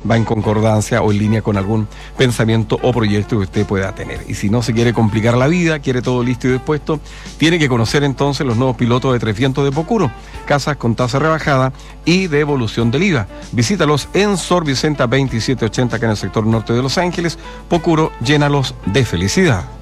va en concordancia o en línea con algún pensamiento o proyecto que usted pueda tener. Y si no se quiere complicar la vida, quiere todo listo y dispuesto, tiene que conocer entonces los nuevos pilotos de 3 Vientos de Pocuro, casas con tasa rebajada y devolución del IVA. Visítalos en Sor Vicenta 2780, acá en el sector norte de Los Ángeles. Pocuro, llénalos de felicidad.